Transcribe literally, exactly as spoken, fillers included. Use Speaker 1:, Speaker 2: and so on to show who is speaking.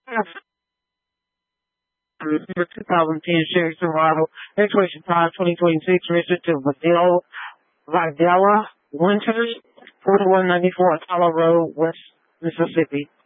Speaker 1: Number two thousand ten Chevy Silverado, expiration five twenty twenty-six, registered to Vidal, Vidala Winters, forty-one ninety-four Apollo Road, West Mississippi.